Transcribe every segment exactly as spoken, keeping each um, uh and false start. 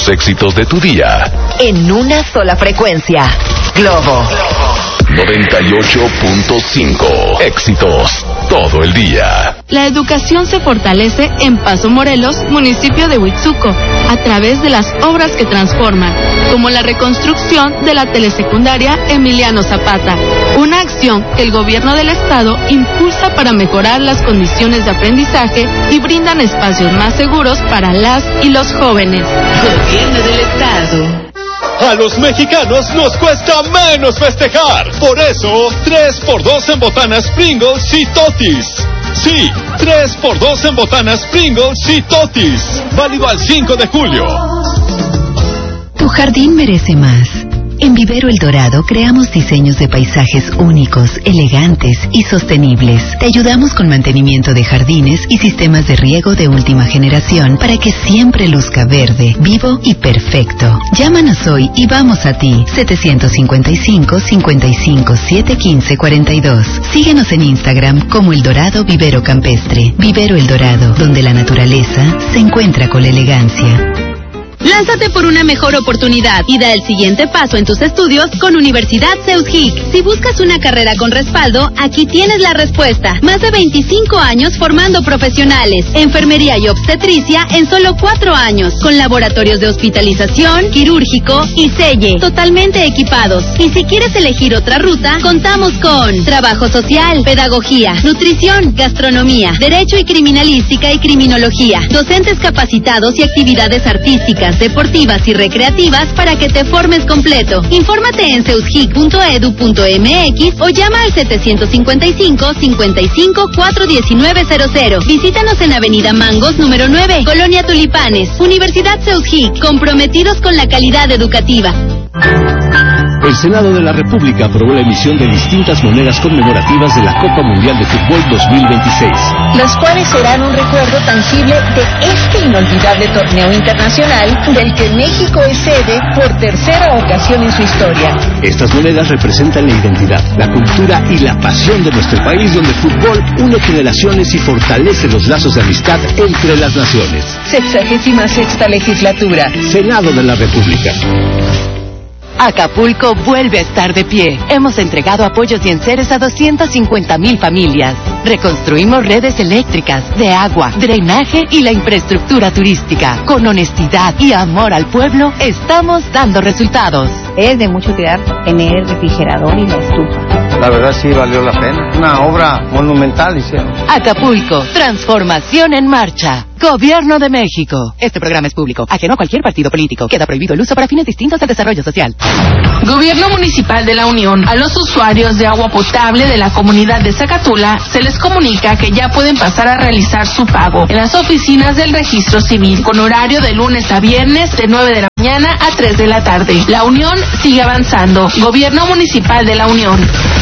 los éxitos de tu día. En una sola frecuencia. Globo. noventa y ocho punto cinco. Éxitos todo el día. La educación se fortalece en Paso Morelos, municipio de Huitzuco, a través de las obras que transforman, como la reconstrucción de la telesecundaria Emiliano Zapata, una acción que el gobierno del estado impulsa para mejorar las condiciones de aprendizaje y brindan espacios más seguros para las y los jóvenes. Gobierno del estado. A los mexicanos nos cuesta menos festejar. Por eso, tres por dos en botanas Pringles y Totis. Sí, tres por dos en botanas Pringles y Totis. Válido al cinco de julio. Tu jardín merece más. En Vivero El Dorado creamos diseños de paisajes únicos, elegantes y sostenibles. Te ayudamos con mantenimiento de jardines y sistemas de riego de última generación para que siempre luzca verde, vivo y perfecto. Llámanos hoy y vamos a ti. setecientos cincuenta y cinco, cincuenta y cinco, setecientos quince, cuarenta y dos. Síguenos en Instagram como El Dorado Vivero Campestre. Vivero El Dorado, donde la naturaleza se encuentra con la elegancia. Lánzate por una mejor oportunidad y da el siguiente paso en tus estudios con Universidad Seusgic. Si buscas una carrera con respaldo, aquí tienes la respuesta. Más de veinticinco años formando profesionales. Enfermería y obstetricia en solo cuatro años. Con laboratorios de hospitalización, quirúrgico y selle. Totalmente equipados. Y si quieres elegir otra ruta, contamos con trabajo social, pedagogía, nutrición, gastronomía, derecho y criminalística y criminología. Docentes capacitados y actividades artísticas, deportivas y recreativas para que te formes completo. Infórmate en seusgic punto edu punto m x o llama al setecientos cincuenta y cinco, cincuenta y cinco, cuatrocientos diecinueve cero cero. Visítanos en Avenida Mangos número nueve, Colonia Tulipanes. Universidad Seusgic, comprometidos con la calidad educativa. El Senado de la República aprobó la emisión de distintas monedas conmemorativas de la Copa Mundial de Fútbol dos mil veintiséis. Los cuales serán un recuerdo tangible de este inolvidable torneo internacional del que México es sede por tercera ocasión en su historia. Estas monedas representan la identidad, la cultura y la pasión de nuestro país, donde el fútbol une generaciones y fortalece los lazos de amistad entre las naciones. Sexagésima sexta legislatura. Senado de la República. Acapulco vuelve a estar de pie. Hemos entregado apoyos y enseres a doscientas cincuenta mil familias. Reconstruimos redes eléctricas, de agua, drenaje y la infraestructura turística. Con honestidad y amor al pueblo, estamos dando resultados. Es de mucho cuidar tener el refrigerador y la estufa. La verdad sí valió la pena. Una obra monumental hicieron. Acapulco, transformación en marcha. Gobierno de México. Este programa es público, ajeno a cualquier partido político. Queda prohibido el uso para fines distintos del desarrollo social. Gobierno Municipal de la Unión. A los usuarios de agua potable de la comunidad de Zacatula se les comunica que ya pueden pasar a realizar su pago en las oficinas del Registro Civil, con horario de lunes a viernes de nueve de la mañana a tres de la tarde. La Unión sigue avanzando. Gobierno Municipal de la Unión.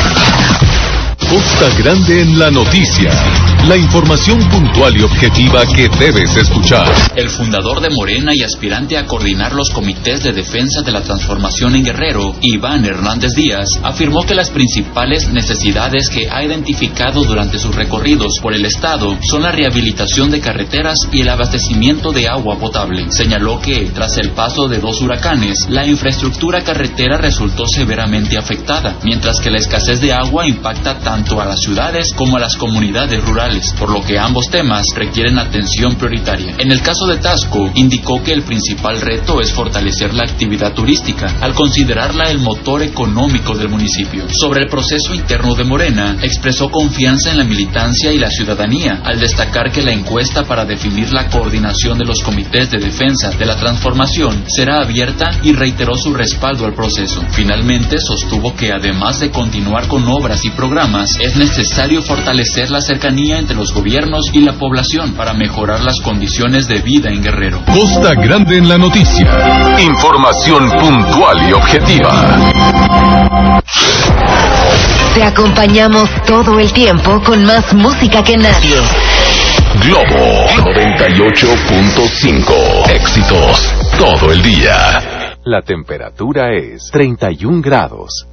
Costa Grande en la noticia. La información puntual y objetiva que debes escuchar. El fundador de Morena y aspirante a coordinar los comités de defensa de la transformación en Guerrero, Iván Hernández Díaz, afirmó que las principales necesidades que ha identificado durante sus recorridos por el estado son la rehabilitación de carreteras y el abastecimiento de agua potable. Señaló que, tras el paso de dos huracanes, la infraestructura carretera resultó severamente afectada, mientras que la escasez de agua impacta tanto a las ciudades como a las comunidades rurales, por lo que ambos temas requieren atención prioritaria. En el caso de Taxco, indicó que el principal reto es fortalecer la actividad turística, al considerarla el motor económico del municipio. Sobre el proceso interno de Morena, expresó confianza en la militancia y la ciudadanía, al destacar que la encuesta para definir la coordinación de los comités de defensa de la transformación será abierta y reiteró su respaldo al proceso. Finalmente, sostuvo que además de continuar con obras y programas, es necesario fortalecer la cercanía entre los gobiernos y la población para mejorar las condiciones de vida en Guerrero. Costa Grande en la noticia. Información puntual y objetiva. Te acompañamos todo el tiempo con más música que nadie. Globo noventa y ocho punto cinco. Éxitos todo el día. La temperatura es treinta y un grados.